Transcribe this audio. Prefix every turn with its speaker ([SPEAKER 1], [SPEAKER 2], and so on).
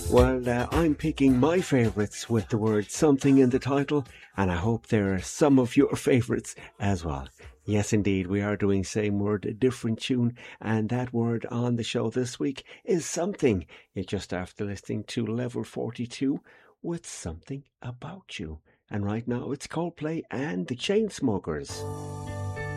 [SPEAKER 1] Well, I'm picking my favourites with the word something in the title, and I hope there are some of your favourites as well. Yes, indeed, we are doing same word, a different tune, and that word on the show this week is something. You're just after listening to Level 42 with Something About You. And right now it's Coldplay and the Chainsmokers.